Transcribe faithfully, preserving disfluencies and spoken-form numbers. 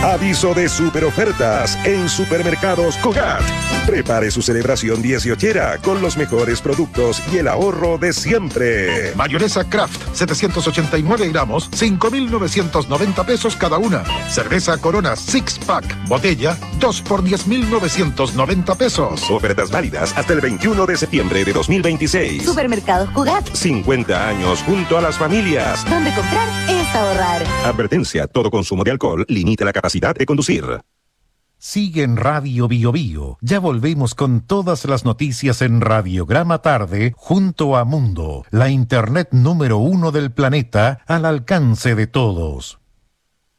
Aviso de superofertas en Supermercados Cogat. Prepare su celebración dieciochera con los mejores productos y el ahorro de siempre. Mayonesa Kraft, setecientos ochenta y nueve gramos, cinco mil novecientos noventa pesos cada una. Cerveza Corona Six Pack, botella, dos por diez mil novecientos noventa pesos. Ofertas válidas hasta el veintiuno de septiembre de dos mil veintiséis. Supermercados Cugat. cincuenta años junto a las familias. Donde comprar es ahorrar. Advertencia, todo consumo de alcohol limita la capacidad de conducir. Sigue en Radio Bio Bio. Ya volvemos con todas las noticias en Radiograma Tarde junto a Mundo, la internet número uno del planeta al alcance de todos.